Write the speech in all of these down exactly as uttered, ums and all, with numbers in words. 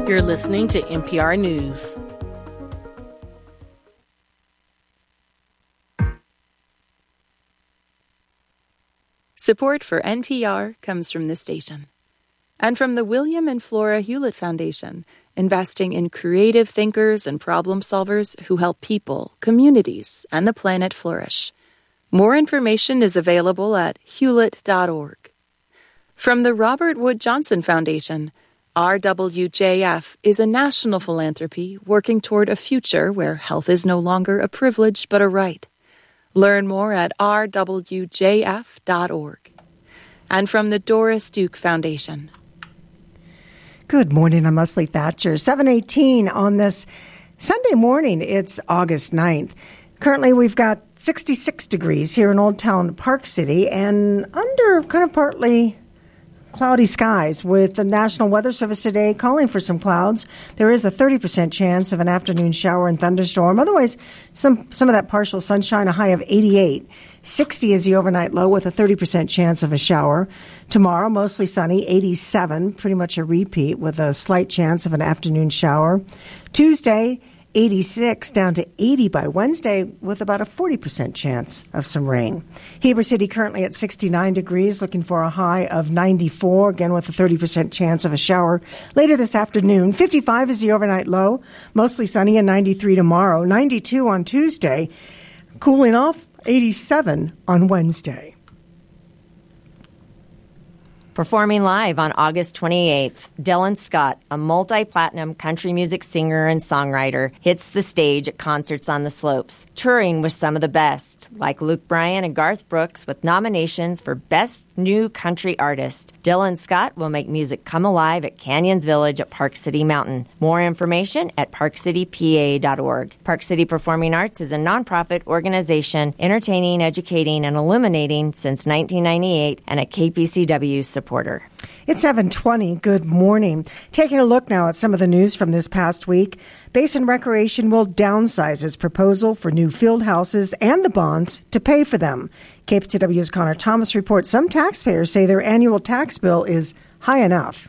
You're listening to N P R News. Support for N P R comes from this station and from the William and Flora Hewlett Foundation, investing in creative thinkers and problem solvers who help people, communities, and the planet flourish. More information is available at hewlett dot org. From the Robert Wood Johnson Foundation, R W J F is a national philanthropy working toward a future where health is no longer a privilege but a right. Learn more at r w j f dot org. And from the Doris Duke Foundation. Good morning, I'm Leslie Thatcher. seven eighteen on this Sunday morning. It's August ninth. Currently, we've got sixty-six degrees here in Old Town Park City and under kind of partly cloudy skies, with the National Weather Service today calling for some clouds. There is a thirty percent chance of an afternoon shower and thunderstorm. Otherwise, some, some of that partial sunshine, a high of eighty-eight. sixty is the overnight low with a thirty percent chance of a shower. Tomorrow, mostly sunny, eighty-seven, pretty much a repeat with a slight chance of an afternoon shower. Tuesday, eighty-six down to eighty by Wednesday with about a forty percent chance of some rain. Heber City currently at sixty-nine degrees, looking for a high of ninety-four, again with a thirty percent chance of a shower later this afternoon. fifty-five is the overnight low, mostly sunny, and ninety-three tomorrow. ninety-two on Tuesday, cooling off, eighty-seven on Wednesday. Performing live on August twenty-eighth, Dylan Scott, a multi-platinum country music singer and songwriter, hits the stage at concerts on the slopes, touring with some of the best, like Luke Bryan and Garth Brooks, with nominations for Best New Country Artist. Dylan Scott will make music come alive at Canyons Village at Park City Mountain. More information at park city p a dot org. Park City Performing Arts is a nonprofit organization entertaining, educating, and illuminating since nineteen ninety-eight and a K P C W supporter. Porter. It's seven twenty. Good morning. Taking a look now at some of the news from this past week. Basin Recreation will downsize its proposal for new field houses and the bonds to pay for them. K P C W's Connor Thomas reports some taxpayers say their annual tax bill is high enough.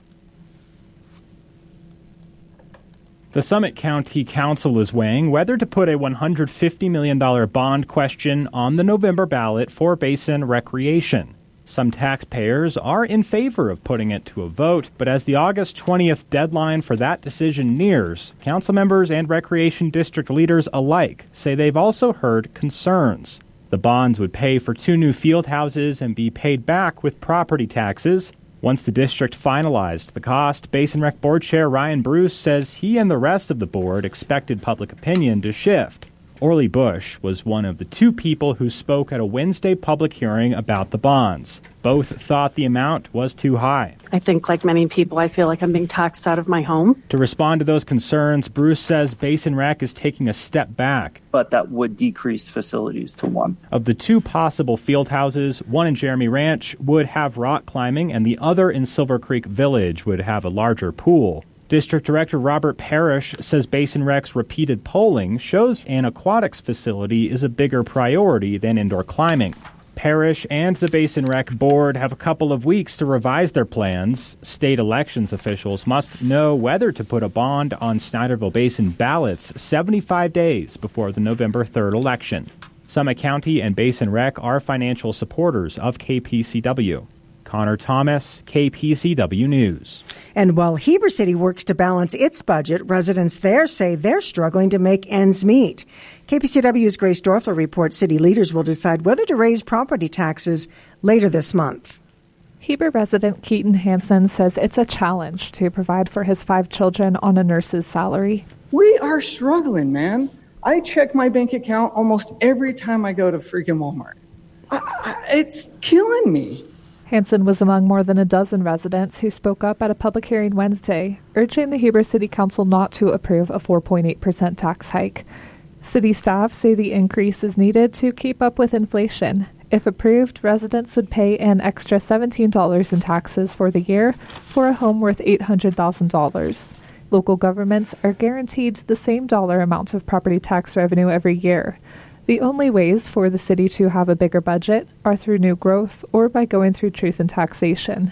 The Summit County Council is weighing whether to put a one hundred fifty million dollars bond question on the November ballot for Basin Recreation. Some taxpayers are in favor of putting it to a vote, but as the August twentieth deadline for that decision nears, council members and recreation district leaders alike say they've also heard concerns. The bonds would pay for two new field houses and be paid back with property taxes. Once the district finalized the cost, Basin Rec Board Chair Ryan Bruce says he and the rest of the board expected public opinion to shift. Orly Bush was one of the two people who spoke at a Wednesday public hearing about the bonds. Both thought the amount was too high. I think, like many people, I feel like I'm being taxed out of my home. To respond to those concerns, Bruce says Basin Rec is taking a step back. But that would decrease facilities to one. Of the two possible field houses, one in Jeremy Ranch would have rock climbing, and the other in Silver Creek Village would have a larger pool. District Director Robert Parrish says Basin Rec's repeated polling shows an aquatics facility is a bigger priority than indoor climbing. Parrish and the Basin Rec Board have a couple of weeks to revise their plans. State elections officials must know whether to put a bond on Snyderville Basin ballots seventy-five days before the November third election. Summit County and Basin Rec are financial supporters of K P C W. Connor Thomas, K P C W News. And while Heber City works to balance its budget, residents there say they're struggling to make ends meet. K P C W's Grace Dorfler reports city leaders will decide whether to raise property taxes later this month. Heber resident Keaton Hansen says it's a challenge to provide for his five children on a nurse's salary. We are struggling, man. I check my bank account almost every time I go to freaking Walmart. I, I, it's killing me. Hansen was among more than a dozen residents who spoke up at a public hearing Wednesday, urging the Heber City Council not to approve a four point eight percent tax hike. City staff say the increase is needed to keep up with inflation. If approved, residents would pay an extra seventeen dollars in taxes for the year for a home worth eight hundred thousand dollars. Local governments are guaranteed the same dollar amount of property tax revenue every year. The only ways for the city to have a bigger budget are through new growth or by going through truth in taxation.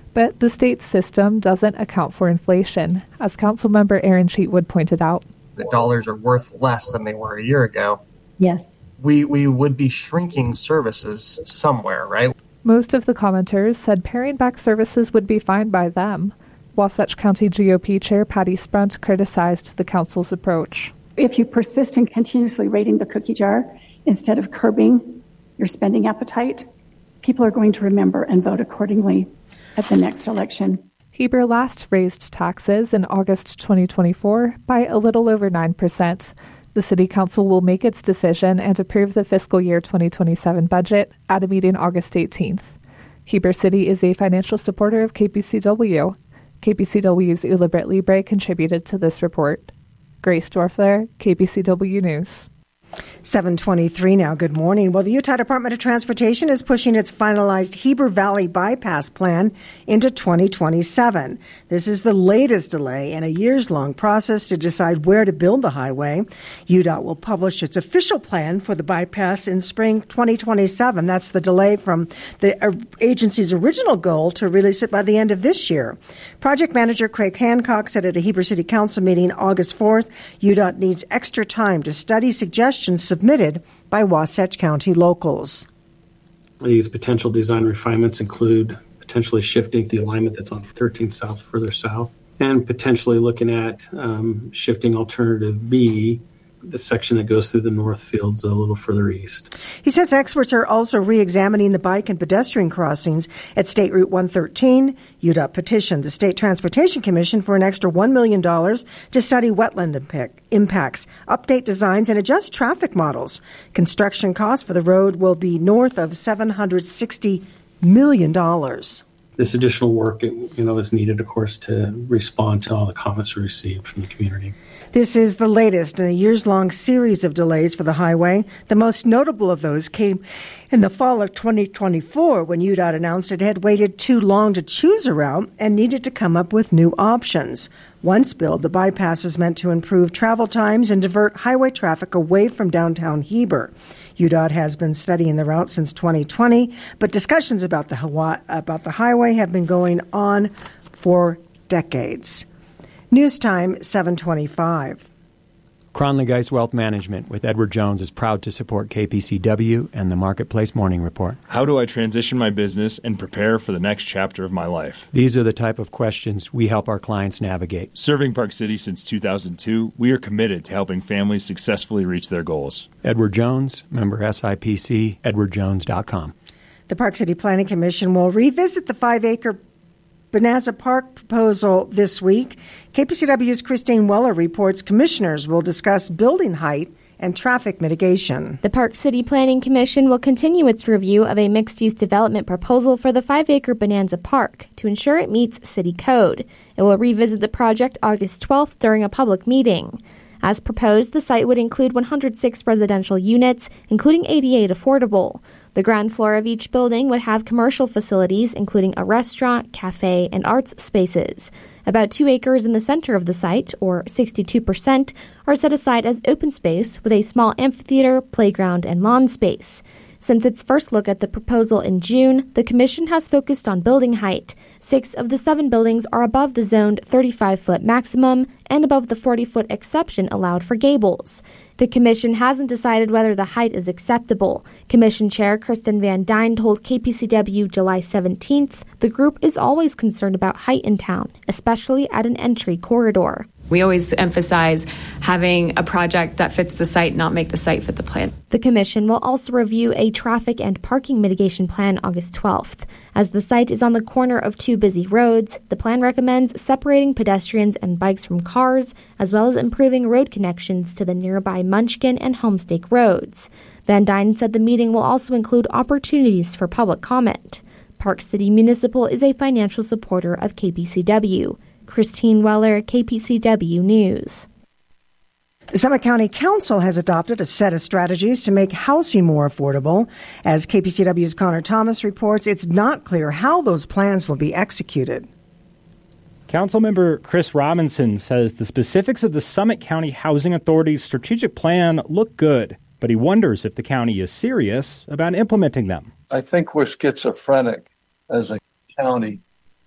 But the state system doesn't account for inflation, as Councilmember Aaron Cheatwood pointed out. The dollars are worth less than they were a year ago. Yes. We we would be shrinking services somewhere, right? Most of the commenters said paring back services would be fine by them. Wasatch County G O P Chair Patty Sprunt criticized the council's approach. If you persist in continuously raiding the cookie jar instead of curbing your spending appetite, people are going to remember and vote accordingly at the next election. Heber last raised taxes in August twenty twenty-four by a little over nine percent. The City Council will make its decision and approve the fiscal year twenty twenty-seven budget at a meeting August eighteenth. Heber City is a financial supporter of K P C W. K P C W's Ula Britt Libre contributed to this report. Grace Dorfler, K P C W News. seven twenty-three now. Good morning. Well, the Utah Department of Transportation is pushing its finalized Heber Valley bypass plan into twenty twenty-seven. This is the latest delay in a years-long process to decide where to build the highway. U D O T will publish its official plan for the bypass in spring twenty twenty-seven. That's the delay from the agency's original goal to release it by the end of this year. Project manager Craig Hancock said at a Heber City Council meeting August fourth, U D O T needs extra time to study suggestions submitted by Wasatch County locals. These potential design refinements include potentially shifting the alignment that's on thirteen South further south, and potentially looking at um, shifting alternative B, the section that goes through the North Fields a little further east. He says experts are also re-examining the bike and pedestrian crossings at State Route one thirteen. U D O T petitioned the State Transportation Commission for an extra one million dollars to study wetland impact, impacts, update designs, and adjust traffic models. Construction costs for the road will be north of seven hundred sixty million dollars. This additional work, you know, is needed, of course, to respond to all the comments we received from the community. This is the latest in a years-long series of delays for the highway. The most notable of those came in the fall of twenty twenty-four when U D O T announced it had waited too long to choose a route and needed to come up with new options. Once built, the bypass is meant to improve travel times and divert highway traffic away from downtown Heber. U D O T has been studying the route since twenty twenty, but discussions about the Hawaii, about the highway have been going on for decades. News time, seven twenty-five. Cronley Geist Wealth Management with Edward Jones is proud to support K P C W and the Marketplace Morning Report. How do I transition my business and prepare for the next chapter of my life? These are the type of questions we help our clients navigate. Serving Park City since two thousand two, we are committed to helping families successfully reach their goals. Edward Jones, member S I P C, edward jones dot com. The Park City Planning Commission will revisit the five-acre Bonanza Park proposal this week. K P C W's Christine Weller reports commissioners will discuss building height and traffic mitigation. The Park City Planning Commission will continue its review of a mixed-use development proposal for the five-acre Bonanza Park to ensure it meets city code. It will revisit the project August twelfth during a public meeting. As proposed, the site would include one hundred six residential units, including eighty-eight affordable. The ground floor of each building would have commercial facilities, including a restaurant, cafe, and arts spaces. About two acres in the center of the site, or sixty-two percent, are set aside as open space with a small amphitheater, playground, and lawn space. Since its first look at the proposal in June, the Commission has focused on building height. Six of the seven buildings are above the zoned thirty-five foot maximum and above the forty foot exception allowed for gables. The Commission hasn't decided whether the height is acceptable. Commission Chair Kristen Van Dyne told K P C W July seventeenth the group is always concerned about height in town, especially at an entry corridor. We always emphasize having a project that fits the site, not make the site fit the plan. The Commission will also review a traffic and parking mitigation plan August twelfth. As the site is on the corner of two busy roads, the plan recommends separating pedestrians and bikes from cars, as well as improving road connections to the nearby Munchkin and Homestake roads. Van Dyne said the meeting will also include opportunities for public comment. Park City Municipal is a financial supporter of K P C W. Christine Weller, K P C W News. The Summit County Council has adopted a set of strategies to make housing more affordable. As K P C W's Connor Thomas reports, it's not clear how those plans will be executed. Councilmember Chris Robinson says the specifics of the Summit County Housing Authority's strategic plan look good, but he wonders if the county is serious about implementing them. I think we're schizophrenic as a county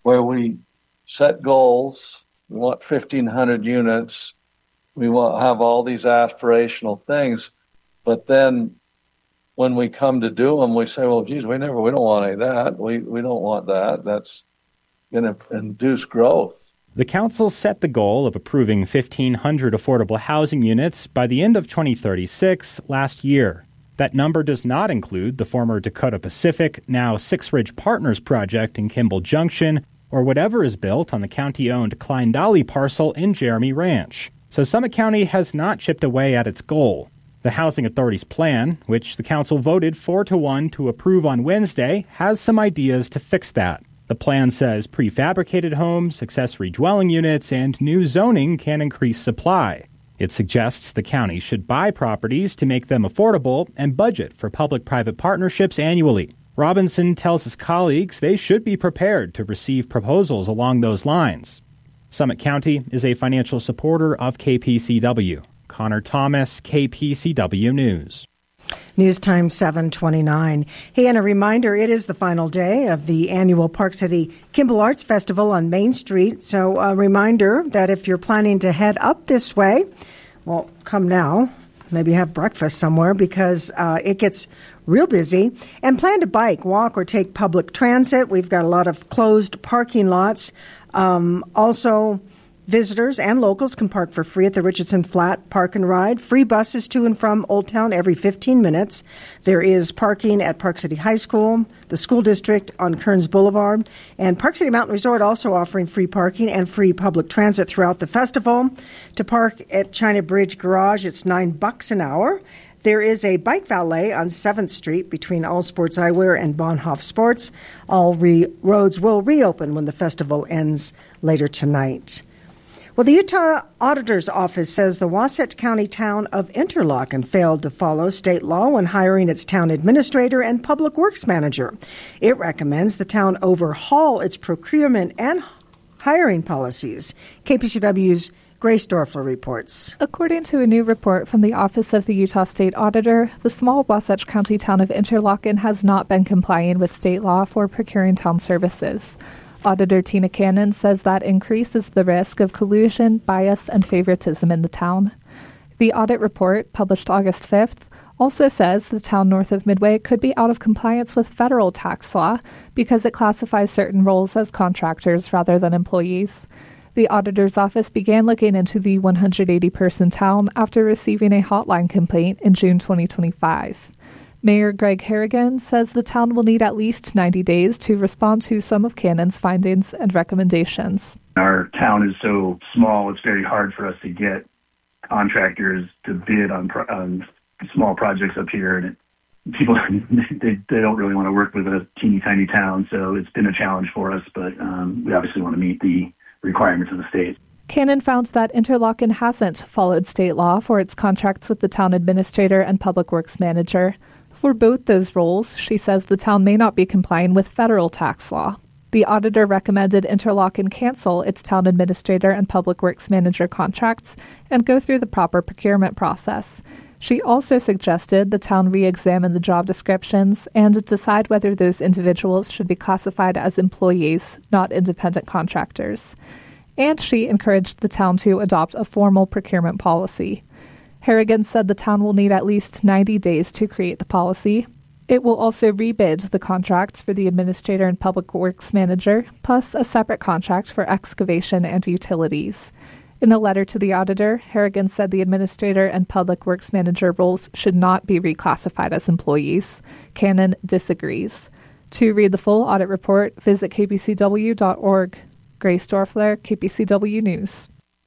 where we set goals. We want fifteen hundred units. We want to have all these aspirational things, but then when we come to do them, we say, well, geez, we never, we don't want any of that. We, we don't want that. That's going to induce growth. The council set the goal of approving fifteen hundred affordable housing units by the end of twenty thirty-six last year. That number does not include the former Dakota Pacific, now Six Ridge Partners project in Kimball Junction, or whatever is built on the county-owned Klein Dolly parcel in Jeremy Ranch. So Summit County has not chipped away at its goal. The Housing Authority's plan, which the council voted four to one to approve on Wednesday, has some ideas to fix that. The plan says prefabricated homes, accessory dwelling units, and new zoning can increase supply. It suggests the county should buy properties to make them affordable and budget for public-private partnerships annually. Robinson tells his colleagues they should be prepared to receive proposals along those lines. Summit County is a financial supporter of K P C W. Connor Thomas, K P C W News. News time seven twenty-nine. Hey, and a reminder, it is the final day of the annual Park City Kimball Arts Festival on Main Street. So a reminder that if you're planning to head up this way, well, come now. Maybe have breakfast somewhere because uh, it gets real busy. And plan to bike, walk, or take public transit. We've got a lot of closed parking lots. Um, also, visitors and locals can park for free at the Richardson Flat Park and Ride. Free buses to and from Old Town every fifteen minutes. There is parking at Park City High School, the school district on Kearns Boulevard, and Park City Mountain Resort also offering free parking and free public transit throughout the festival. To park at China Bridge Garage, it's nine bucks an hour. There is a bike valet on seventh Street between All Sports Eyewear and Bonhoff Sports. All re- roads will reopen when the festival ends later tonight. Well, the Utah Auditor's Office says the Wasatch County town of Interlochen failed to follow state law when hiring its town administrator and public works manager. It recommends the town overhaul its procurement and hiring policies. K P C W's Grace Dorfler reports. According to a new report from the Office of the Utah State Auditor, the small Wasatch County town of Interlochen has not been complying with state law for procuring town services. Auditor Tina Cannon says that increases the risk of collusion, bias, and favoritism in the town. The audit report, published August fifth, also says the town north of Midway could be out of compliance with federal tax law because it classifies certain roles as contractors rather than employees. The auditor's office began looking into the one hundred eighty person town after receiving a hotline complaint in June twenty twenty-five. Mayor Greg Harrigan says the town will need at least ninety days to respond to some of Cannon's findings and recommendations. Our town is so small, it's very hard for us to get contractors to bid on, pro- on small projects up here. And it, people, they, they don't really want to work with a teeny tiny town, so it's been a challenge for us, but um, we obviously want to meet the requirements of the state. Cannon found that Interlochen hasn't followed state law for its contracts with the town administrator and public works manager. For both those roles, she says the town may not be complying with federal tax law. The auditor recommended Interlochen cancel its town administrator and public works manager contracts and go through the proper procurement process. She also suggested the town re-examine the job descriptions and decide whether those individuals should be classified as employees, not independent contractors. And she encouraged the town to adopt a formal procurement policy. Harrigan said the town will need at least ninety days to create the policy. It will also rebid the contracts for the administrator and public works manager, plus a separate contract for excavation and utilities. In a letter to the auditor, Harrigan said the administrator and public works manager roles should not be reclassified as employees. Cannon disagrees. To read the full audit report, visit k b c w dot org. Grace Dorfler, K P C W News.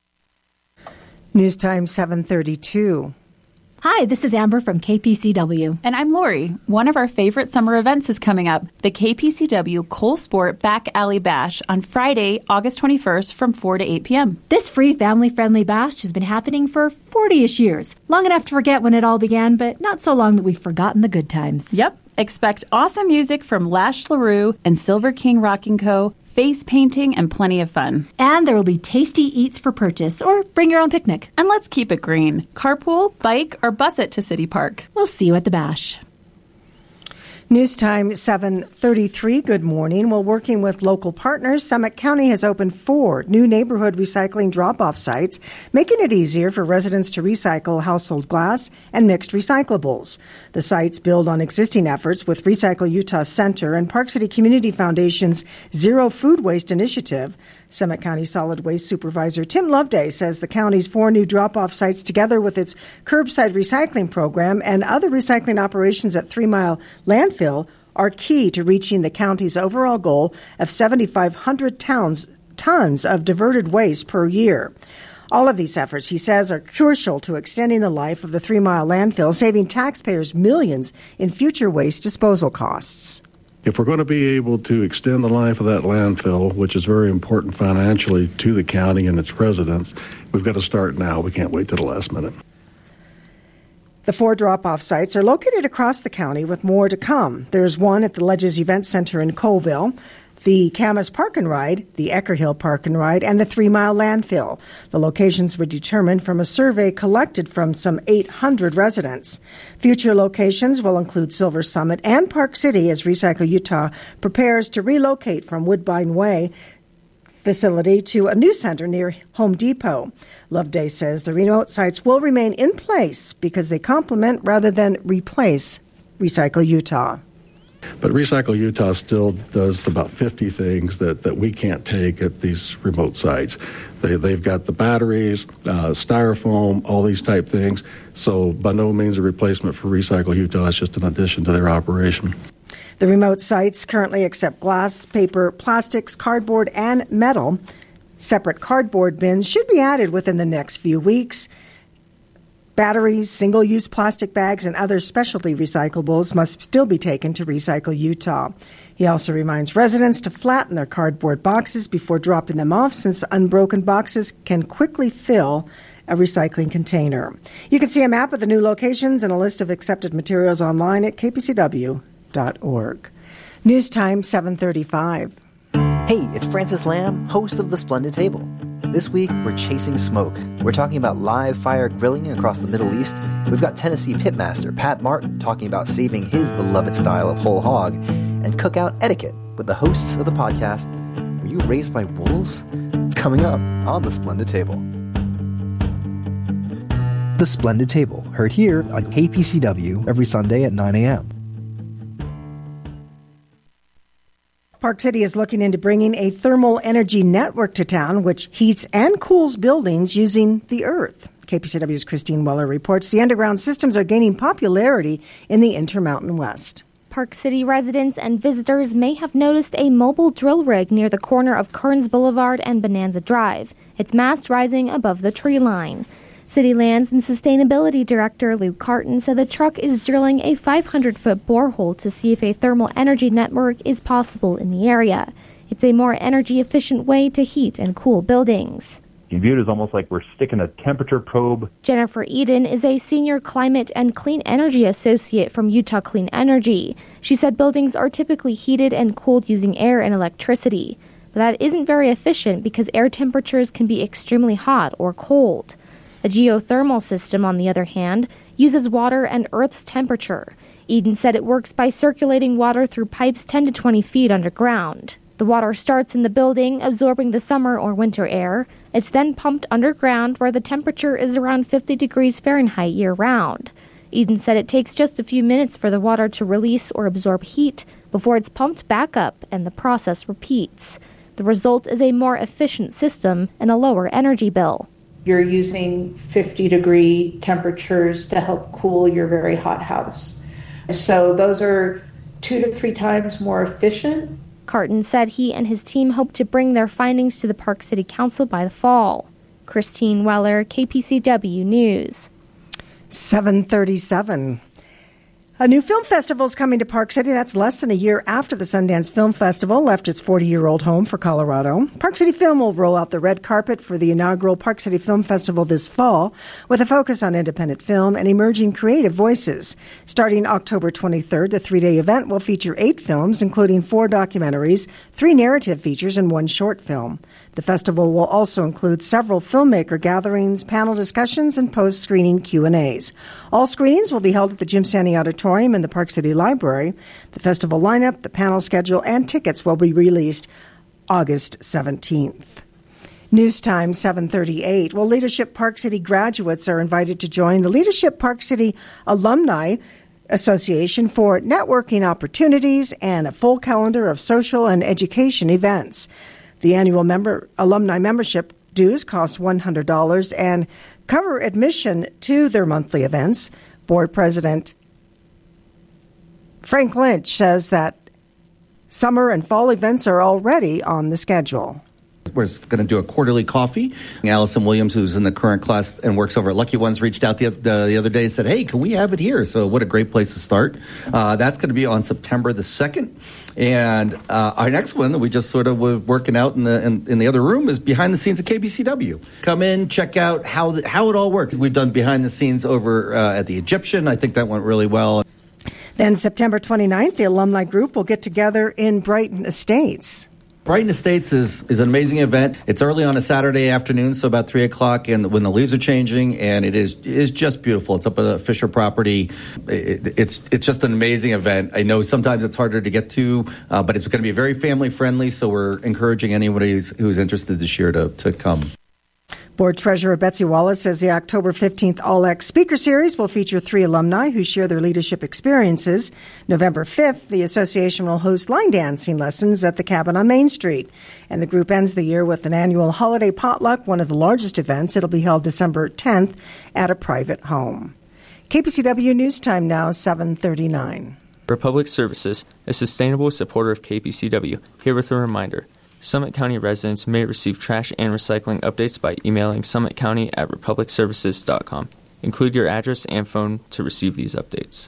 News time seven thirty-two. Hi, this is Amber from K P C W. And I'm Lori. One of our favorite summer events is coming up, the K P C W Cole Sport Back Alley Bash on Friday, August twenty-first from four to eight p.m. This free family-friendly bash has been happening for forty-ish years. Long enough to forget when it all began, but not so long that we've forgotten the good times. Yep. Expect awesome music from Lash LaRue and Silver King Rocking Co., face painting, and plenty of fun. And there will be tasty eats for purchase, or bring your own picnic. And let's keep it green. Carpool, bike, or bus it to City Park. We'll see you at the bash. News time seven thirty-three. Good morning. While working with local partners, Summit County has opened four new neighborhood recycling drop-off sites, making it easier for residents to recycle household glass and mixed recyclables. The sites build on existing efforts with Recycle Utah Center and Park City Community Foundation's Zero Food Waste Initiative. Summit County Solid Waste Supervisor Tim Loveday says the county's four new drop-off sites, together with its curbside recycling program and other recycling operations at Three Mile Landfill, are key to reaching the county's overall goal of seven thousand five hundred tons, tons of diverted waste per year. All of these efforts, he says, are crucial to extending the life of the Three Mile Landfill, saving taxpayers millions in future waste disposal costs. If we're going to be able to extend the life of that landfill, which is very important financially to the county and its residents, we've got to start now. We can't wait till the last minute. The four drop-off sites are located across the county, with more to come. There's one at the Ledges Event Center in Colville, the Camas Park and Ride, the Ecker Hill Park and Ride, and the Three Mile Landfill. The locations were determined from a survey collected from some eight hundred residents. Future locations will include Silver Summit and Park City as Recycle Utah prepares to relocate from Woodbine Way facility to a new center near Home Depot. Loveday says the remote sites will remain in place because they complement rather than replace Recycle Utah. But Recycle Utah still does about fifty things that, that we can't take at these remote sites. They, they've got the batteries, uh, styrofoam, all these type things. So by no means a replacement for Recycle Utah. It's just an addition to their operation. The remote sites currently accept glass, paper, plastics, cardboard, and metal. Separate cardboard bins should be added within the next few weeks. Batteries, single-use plastic bags, and other specialty recyclables must still be taken to Recycle Utah. He also reminds residents to flatten their cardboard boxes before dropping them off, since unbroken boxes can quickly fill a recycling container. You can see a map of the new locations and a list of accepted materials online at k p c w dot org. News time seven thirty-five. Hey, it's Francis Lamb, host of The Splendid Table. This week, we're chasing smoke. We're talking about live fire grilling across the Middle East. We've got Tennessee pitmaster Pat Martin talking about saving his beloved style of whole hog, and cookout etiquette with the hosts of the podcast, Were You Raised by Wolves? It's coming up on The Splendid Table. The Splendid Table, heard here on K P C W every Sunday at nine a.m. Park City is looking into bringing a thermal energy network to town, which heats and cools buildings using the earth. K P C W's Christine Weller reports the underground systems are gaining popularity in the Intermountain West. Park City residents and visitors may have noticed a mobile drill rig near the corner of Kearns Boulevard and Bonanza Drive, its mast rising above the tree line. City Lands and Sustainability Director Luke Carton said the truck is drilling a five hundred foot borehole to see if a thermal energy network is possible in the area. It's a more energy-efficient way to heat and cool buildings. You view it as almost like we're sticking a temperature probe. Jennifer Eden is a senior climate and clean energy associate from Utah Clean Energy. She said buildings are typically heated and cooled using air and electricity. But that isn't very efficient because air temperatures can be extremely hot or cold. A geothermal system, on the other hand, uses water and Earth's temperature. Eden said it works by circulating water through pipes ten to twenty feet underground. The water starts in the building, absorbing the summer or winter air. It's then pumped underground where the temperature is around fifty degrees Fahrenheit year-round. Eden said it takes just a few minutes for the water to release or absorb heat before it's pumped back up and the process repeats. The result is a more efficient system and a lower energy bill. You're using fifty degree temperatures to help cool your very hot house. So those are two to three times more efficient. Carton said he and his team hope to bring their findings to the Park City Council by the fall. Christine Weller, K P C W News. seven thirty-seven. A new film festival is coming to Park City. That's less than a year after the Sundance Film Festival left its forty-year-old home for Colorado. Park City Film will roll out the red carpet for the inaugural Park City Film Festival this fall, with a focus on independent film and emerging creative voices. Starting October twenty-third, the three-day event will feature eight films, including four documentaries, three narrative features, and one short film. The festival will also include several filmmaker gatherings, panel discussions, and post-screening Q and A's. All screenings will be held at the Jim Sandy Auditorium in the Park City Library. The festival lineup, the panel schedule, and tickets will be released August seventeenth. News time, seven thirty-eight. Well, Leadership Park City graduates are invited to join the Leadership Park City Alumni Association for networking opportunities and a full calendar of social and education events. The annual member alumni membership dues cost one hundred dollars and cover admission to their monthly events. Board President Frank Lynch says that summer and fall events are already on the schedule. We're going to do a quarterly coffee. Allison Williams, who's in the current class and works over at Lucky Ones, reached out the, the, the other day and said, hey, can we have it here? So what a great place to start. Uh, that's going to be on September the second. And uh, our next one that we just sort of were working out in the in, in the other room is behind the scenes at K P C W. Come in, check out how the, how it all works. We've done behind the scenes over uh, at the Egyptian. I think that went really well. Then September twenty-ninth, the alumni group will get together in Brighton Estates. Brighton Estates is, is an amazing event. It's early on a Saturday afternoon, so about three o'clock, and when the leaves are changing, and it is is just beautiful. It's up at a Fisher property. It, it's it's just an amazing event. I know sometimes it's harder to get to, uh, but it's going to be very family friendly. So we're encouraging anybody who's, who's interested this year to to come. Board Treasurer Betsy Wallace says the October fifteenth All-X Speaker Series will feature three alumni who share their leadership experiences. November fifth, the association will host line dancing lessons at the Cabin on Main Street. And the group ends the year with an annual holiday potluck, one of the largest events. It'll be held December tenth at a private home. K P C W News Time now, seven thirty-nine. Republic Services, a sustainable supporter of K P C W, here with a reminder. Summit County residents may receive trash and recycling updates by emailing summitcounty at republic services dot com. Include your address and phone to receive these updates.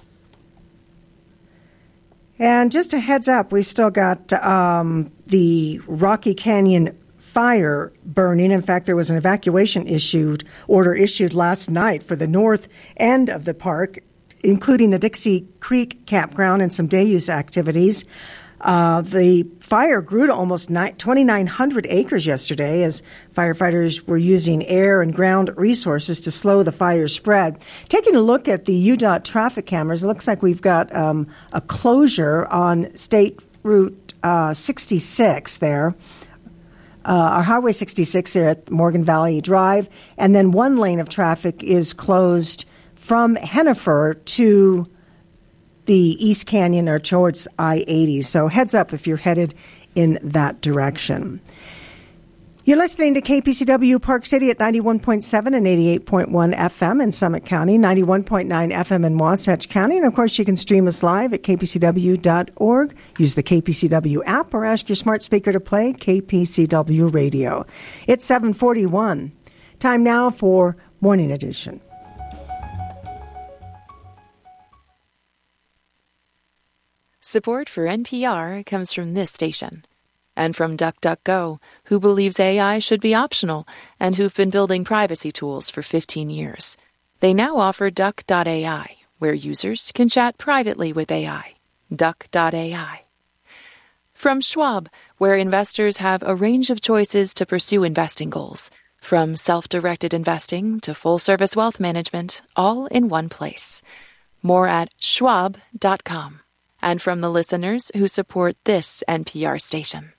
And just a heads up, we've still got um, the Rocky Canyon fire burning. In fact, there was an evacuation issued order issued last night for the north end of the park, including the Dixie Creek campground and some day use activities. Uh, the fire grew to almost twenty-nine hundred acres yesterday as firefighters were using air and ground resources to slow the fire spread. Taking a look at the U D O T traffic cameras, it looks like we've got um, a closure on State Route uh, sixty-six there, uh, or Highway sixty-six there at Morgan Valley Drive, and then one lane of traffic is closed from Hennifer to the East Canyon or towards I eighty. So heads up if you're headed in that direction. You're listening to K P C W Park City at ninety-one point seven and eighty-eight point one F M in Summit County, ninety-one point nine F M in Wasatch County. And, of course, you can stream us live at k p c w dot org. Use the K P C W app or ask your smart speaker to play K P C W Radio. It's seven forty-one. Time now for Morning Edition. Support for N P R comes from this station and from DuckDuckGo, who believes A I should be optional and who've been building privacy tools for fifteen years. They now offer Duck dot A I, where users can chat privately with A I. Duck dot A I. From Schwab, where investors have a range of choices to pursue investing goals, from self-directed investing to full-service wealth management, all in one place. More at schwab dot com. And from the listeners who support this N P R station.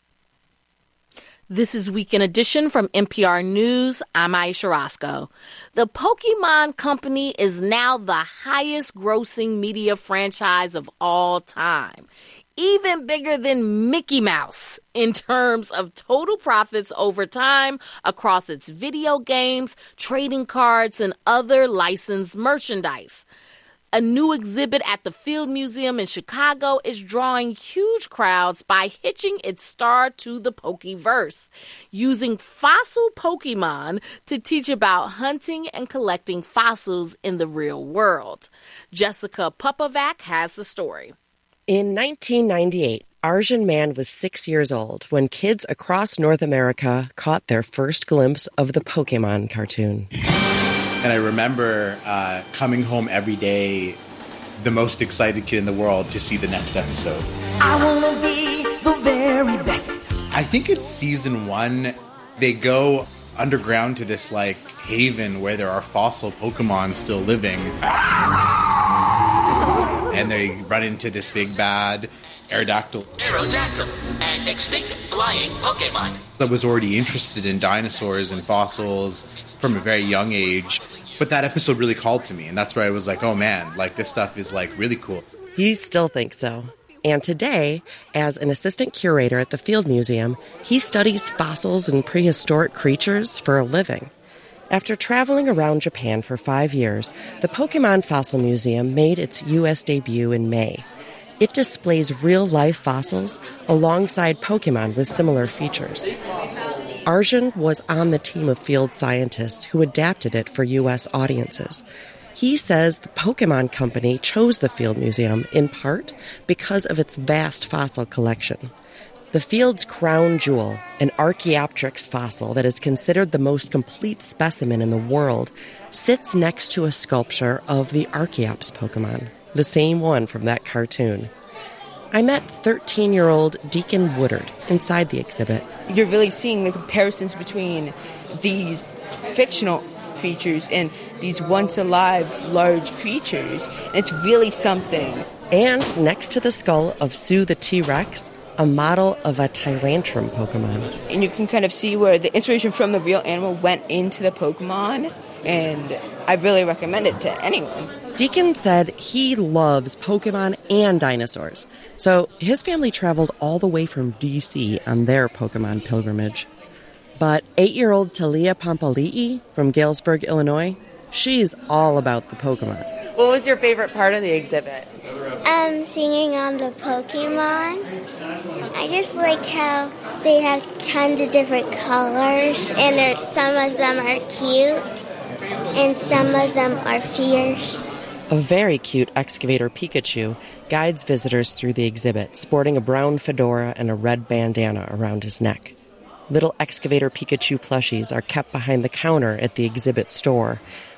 This is Weekend Edition from N P R News. I'm Aisha Roscoe. The Pokemon Company is now the highest-grossing media franchise of all time, even bigger than Mickey Mouse in terms of total profits over time across its video games, trading cards, and other licensed merchandise. A new exhibit at the Field Museum in Chicago is drawing huge crowds by hitching its star to the Pokeverse, using fossil Pokemon to teach about hunting and collecting fossils in the real world. Jessica Popovac has the story. In nineteen ninety-eight, Arjun Man was six years old when kids across North America caught their first glimpse of the Pokemon cartoon. And I remember uh, coming home every day, the most excited kid in the world to see the next episode. I want to be the very best. I think it's season one. They go underground to this, like, haven where there are fossil Pokemon still living. And they run into this big bad Aerodactyl. Aerodactyl, an extinct flying Pokemon. I was already interested in dinosaurs and fossils from a very young age. But that episode really called to me, and that's where I was like, oh man, like this stuff is like really cool. He still thinks so. And today, as an assistant curator at the Field Museum, he studies fossils and prehistoric creatures for a living. After traveling around Japan for five years, the Pokemon Fossil Museum made its U S debut in May. It displays real-life fossils alongside Pokemon with similar features. Arjun was on the team of field scientists who adapted it for U S audiences. He says the Pokemon Company chose the Field Museum in part because of its vast fossil collection. The field's crown jewel, an Archaeopteryx fossil that is considered the most complete specimen in the world, sits next to a sculpture of the Archeops Pokemon, the same one from that cartoon. I met thirteen-year-old Deacon Woodard inside the exhibit. You're really seeing the comparisons between these fictional creatures and these once-alive large creatures. It's really something. And next to the skull of Sue the T-Rex, a model of a Tyrantrum Pokemon. And you can kind of see where the inspiration from the real animal went into the Pokemon, and I really recommend it to anyone. Deacon said he loves Pokemon and dinosaurs, so his family traveled all the way from D C on their Pokemon pilgrimage. But eight-year-old Talia Pampali'i from Galesburg, Illinois, she's all about the Pokemon. What was your favorite part of the exhibit? Um, singing on the Pokemon. I just like how they have tons of different colors, and they're, some of them are cute, and some of them are fierce. A very cute excavator Pikachu guides visitors through the exhibit, sporting a brown fedora and a red bandana around his neck. Little excavator Pikachu plushies are kept behind the counter at the exhibit store,